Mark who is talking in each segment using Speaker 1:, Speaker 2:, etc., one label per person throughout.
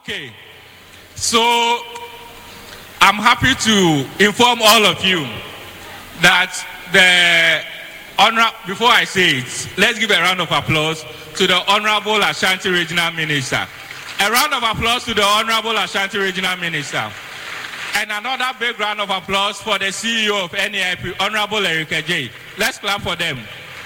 Speaker 1: Okay, so I'm happy to inform all of you that before I say it, let's give a round of applause to the Honorable Ashanti Regional Minister. A round of applause to the Honorable Ashanti Regional Minister. And another big round of applause for the CEO of NAIP, Honorable Eric J. Let's clap for them.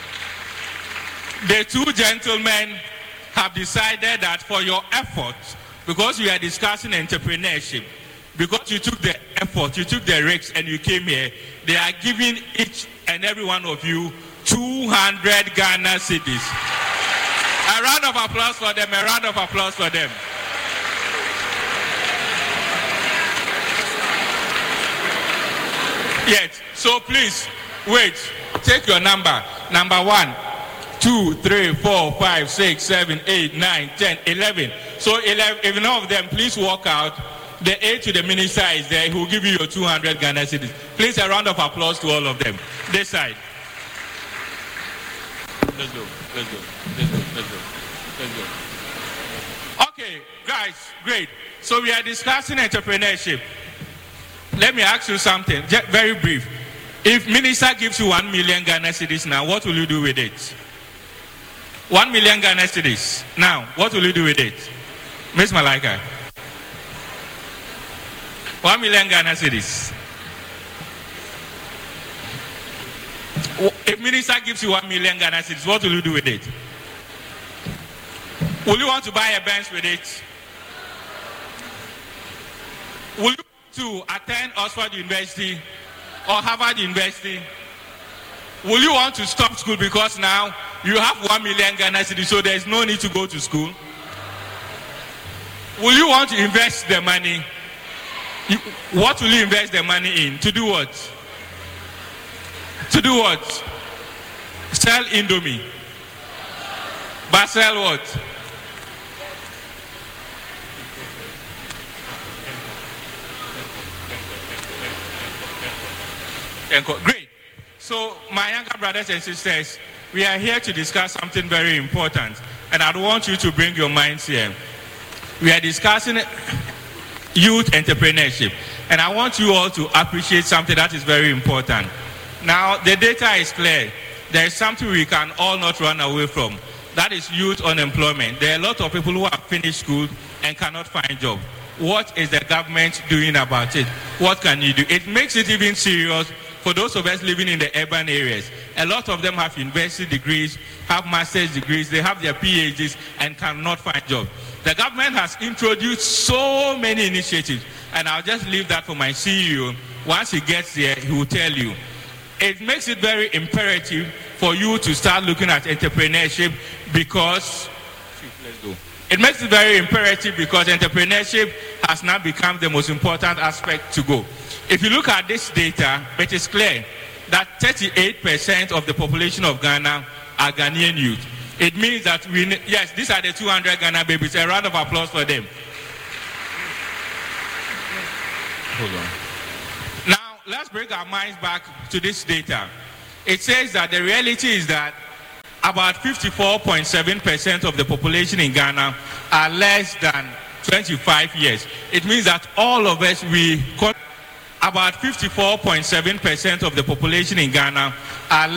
Speaker 1: The two gentlemen have decided that for your efforts, because we are discussing entrepreneurship, because you took the effort, you took the risks, and you came here, they are giving each and every one of you 200 Ghana cedis. A round of applause for them, a round of applause for them. Yes, so please, wait, take your number. Number 1, 2, 3, 4, 5, 6, 7, 8, 9, 10, 11. So 11, if none of them, please walk out. The aide to the minister is there. He will give you your 200 Ghana cedis. Please, a round of applause to all of them. This side. Let's go. Let's go. Let's go. Let's go. Let's go. Okay, guys, great. So we are discussing entrepreneurship. Let me ask you something, just very brief. If minister gives you 1 million Ghana cedis now, what will you do with it? 1 million Ghana cedis. Now, what will you do with it? Miss Malaika. 1 million Ghana cedis. If minister gives you 1 million Ghana cedis, what will you do with it? Will you want to buy a bench with it? Will you to attend Oxford University or Harvard University? Will you want to stop school because now you have 1 million Ghana cedis, so there is no need to go to school? Will you want to invest the money? What will you invest the money in? To do what? To do what? Sell Indomie. But sell what? Great. So, my younger brothers and sisters, we are here to discuss something very important. And I want you to bring your minds here. We are discussing youth entrepreneurship. And I want you all to appreciate something that is very important. Now, the data is clear. There is something we can all not run away from. That is youth unemployment. There are a lot of people who have finished school and cannot find a job. What is the government doing about it? What can you do? It makes it even serious for those of us living in the urban areas. A lot of them have university degrees, have master's degrees, they have their PhDs and cannot find jobs. The government has introduced so many initiatives, and I'll just leave that for my CEO. Once he gets there, he will tell you. It makes it very imperative for you to start looking at entrepreneurship because, it makes it very imperative because entrepreneurship has now become the most important aspect to go. If you look at this data, it is clear that 38% of the population of Ghana are Ghanaian youth. It means that yes, these are the 200 Ghana babies. A round of applause for them. Hold on. Now, let's bring our minds back to this data. It says that the reality is that about 54.7% of the population in Ghana are less than 25 years. It means that all of us, about 54.7% of the population in Ghana are